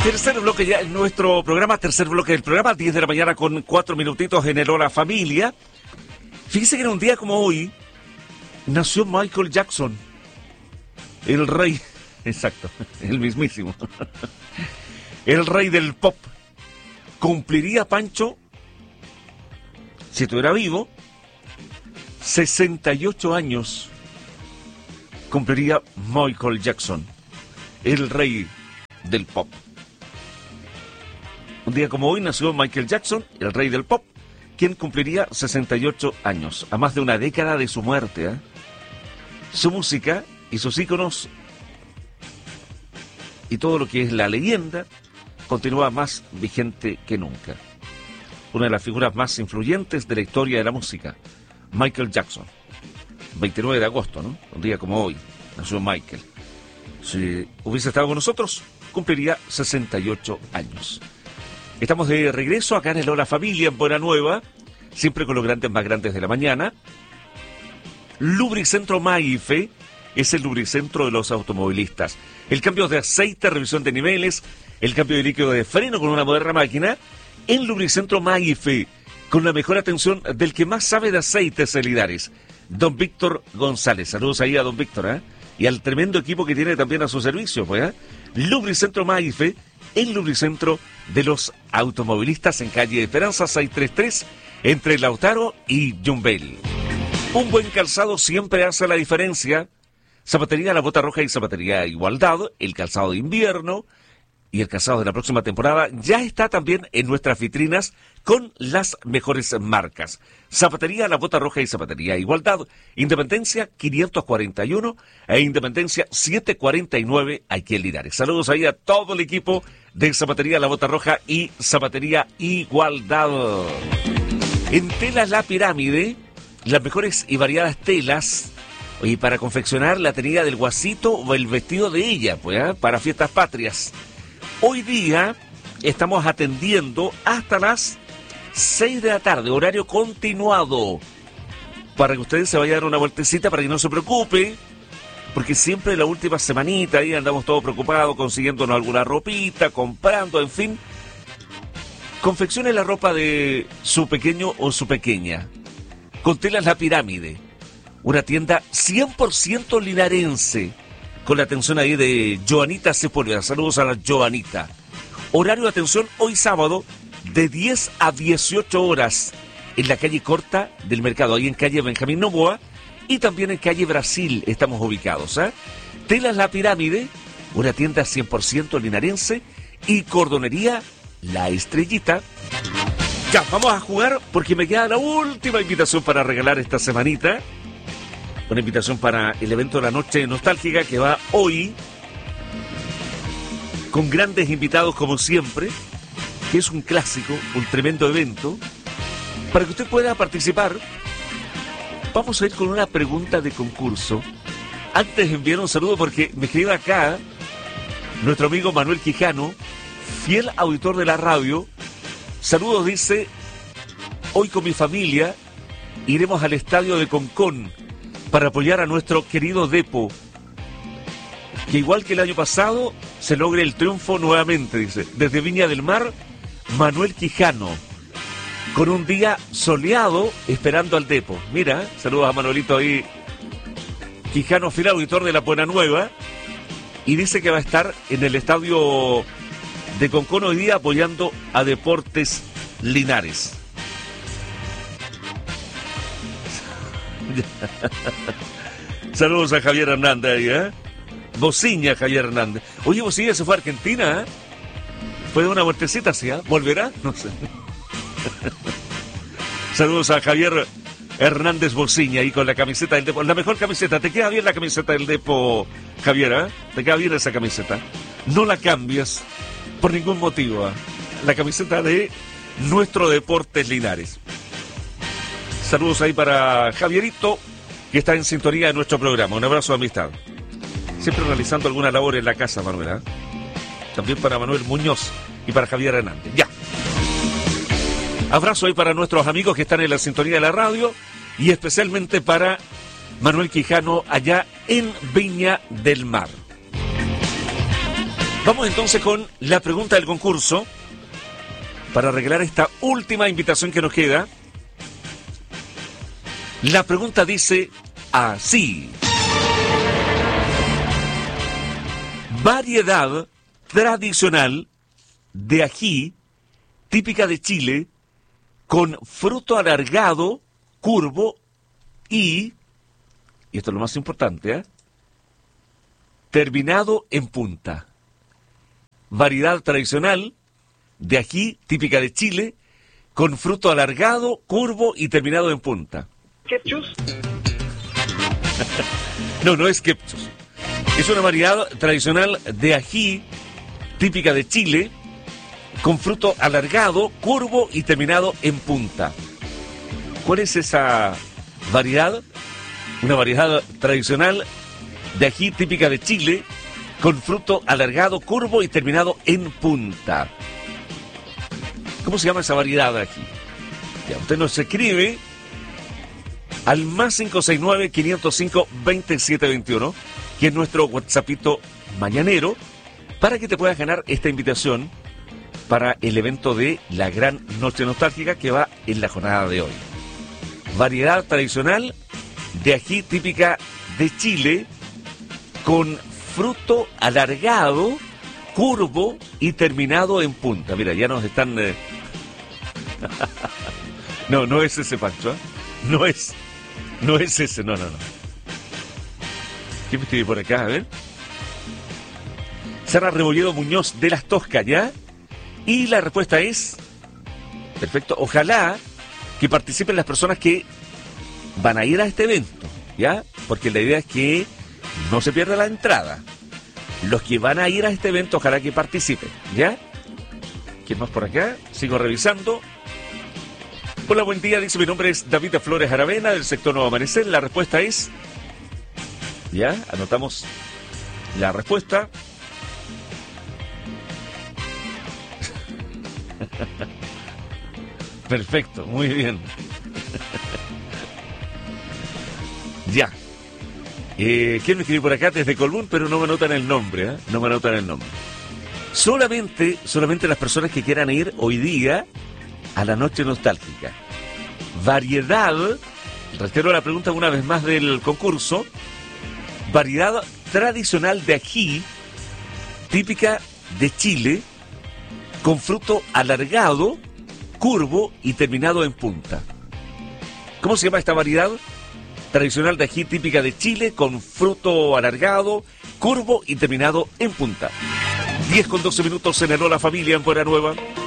Tercer bloque ya en nuestro programa, tercer bloque del programa, 10 de la mañana con 4 minutitos en el Hora Familia. Fíjese que en un día como hoy nació Michael Jackson, el rey, exacto, el mismísimo, el rey del pop. Cumpliría, Pancho, si estuviera vivo, 68 años. Cumpliría Michael Jackson, el rey del pop. Un día como hoy nació Michael Jackson, el rey del pop, quien cumpliría 68 años, a más de una década de su muerte, ¿eh? Su música y sus íconos y todo lo que es la leyenda continúa más vigente que nunca. Una de las figuras más influyentes de la historia de la música, Michael Jackson. 29 de agosto, ¿no? Un día como hoy nació Michael. Si hubiese estado con nosotros, cumpliría 68 años. Estamos de regreso acá en el Hora Familia, en Buena Nueva, siempre con los grandes más grandes de la mañana. Lubricentro Maife es el lubricentro de los automovilistas. El cambio de aceite, revisión de niveles, el cambio de líquido de freno con una moderna máquina. En Lubricentro Maife, con la mejor atención del que más sabe de aceites celidares, don Víctor González. Saludos ahí a don Víctor, ¿eh? Y al tremendo equipo que tiene también a su servicio, pues, ¿eh? Lubricentro Maife, el lubricentro de los automovilistas en calle Esperanza 633, entre Lautaro y Yumbel. Un buen calzado siempre hace la diferencia. Zapatería La Bota Roja y Zapatería Igualdad, el calzado de invierno y el calzado de la próxima temporada ya está también en nuestras vitrinas con las mejores marcas. Zapatería La Bota Roja y Zapatería Igualdad, Independencia 541 e Independencia 749 aquí en Linares. Saludos ahí a todo el equipo de Zapatería La Bota Roja y Zapatería Igualdad. En Telas La Pirámide, las mejores y variadas telas y para confeccionar la tenida del guasito o el vestido de ella, pues, ¿eh? Para fiestas patrias. Hoy día estamos atendiendo hasta las 6 de la tarde, horario continuado, para que ustedes se vayan a dar una vueltecita, para que no se preocupe, porque siempre la última semanita ahí andamos todos preocupados, consiguiéndonos alguna ropita, comprando, en fin. Confeccione la ropa de su pequeño o su pequeña. Con Telas La Pirámide, una tienda 100% linarense, con la atención ahí de Joanita Sepúlveda. Saludos a la Joanita. Horario de atención hoy sábado de 10 a 18 horas en la calle Corta del Mercado, ahí en calle Benjamín Novoa y también en calle Brasil estamos ubicados, ¿eh? Telas La Pirámide, una tienda 100% linarense y cordonería La Estrellita. Ya, vamos a jugar porque me queda la última invitación para regalar esta semanita. Una invitación para el evento de la noche nostálgica que va hoy con grandes invitados como siempre, que es un clásico, un tremendo evento. Para que usted pueda participar, vamos a ir con una pregunta de concurso. Antes de enviar un saludo porque me escribe acá nuestro amigo Manuel Quijano, fiel auditor de la radio. Saludos, dice, hoy con mi familia iremos al estadio de Concón para apoyar a nuestro querido Depo, que igual que el año pasado se logre el triunfo nuevamente, dice. Desde Viña del Mar, Manuel Quijano, con un día soleado esperando al Depo. Mira, saludos a Manuelito ahí, Quijano, fiel auditor de La Buena Nueva, y dice que va a estar en el estadio de Concón hoy día apoyando a Deportes Linares. Saludos a Javier Hernández ahí, ¿eh? Bociña, Javier Hernández. Oye, Bociña se fue a Argentina, ¿eh? Fue de una vueltecita, ¿sí? ¿Eh? ¿Volverá? No sé. Saludos a Javier Hernández Bociña ahí con la camiseta del Depo. La mejor camiseta. ¿Te queda bien la camiseta del Depo, Javier? ¿Eh? ¿Te queda bien esa camiseta? No la cambies por ningún motivo, ¿eh? La camiseta de nuestro Deportes Linares. Saludos ahí para Javierito, que está en sintonía de nuestro programa. Un abrazo de amistad. Siempre realizando alguna labor en la casa, Manuela. También para Manuel Muñoz y para Javier Hernández. Ya. Abrazo ahí para nuestros amigos que están en la sintonía de la radio y especialmente para Manuel Quijano allá en Viña del Mar. Vamos entonces con la pregunta del concurso para arreglar esta última invitación que nos queda. La pregunta dice así: variedad tradicional de ají típica de Chile con fruto alargado, curvo y esto es lo más importante, terminado en punta. Variedad tradicional de ají típica de Chile con fruto alargado, curvo y terminado en punta. ¿Ketchus? No, no es ketchus. Es una variedad tradicional de ají típica de Chile con fruto alargado, curvo y terminado en punta. ¿Cuál es esa variedad? Una variedad tradicional de ají típica de Chile con fruto alargado, curvo y terminado en punta. ¿Cómo se llama esa variedad de ají? Ya, usted nos escribe al más 569-505-2721, que es nuestro WhatsAppito mañanero, para que te puedas ganar esta invitación para el evento de la Gran Noche Nostálgica que va en la jornada de hoy. Variedad tradicional de ají típica de Chile con fruto alargado, curvo y terminado en punta. Mira, ya nos están... No, no es ese, Pancho, ¿eh? No es ese, no. ¿Qué me escribe por acá? A ver. Sara Rebolledo Muñoz de Las Toscas, ¿ya? Y la respuesta es... Perfecto. Ojalá que participen las personas que van a ir a este evento, ¿ya? Porque la idea es que no se pierda la entrada. Los que van a ir a este evento, ojalá que participen, ¿ya? ¿Quién más por acá? Sigo revisando. Hola, buen día, dice, mi nombre es David Flores Aravena, del sector Nuevo Amanecer. La respuesta es... Ya, anotamos la respuesta. Perfecto, muy bien. Ya. ¿Quién me escribe por acá? Desde Colbún, pero no me anotan el nombre, ¿eh? No me anotan el nombre. Solamente las personas que quieran ir hoy día a la Noche Nostálgica. Variedad, reitero la pregunta una vez más del concurso, variedad tradicional de ají, típica de Chile, con fruto alargado, curvo y terminado en punta. ¿Cómo se llama esta variedad? Tradicional de ají típica de Chile, con fruto alargado, curvo y terminado en punta. 10:12 en el Hola Familia en Buena Nueva.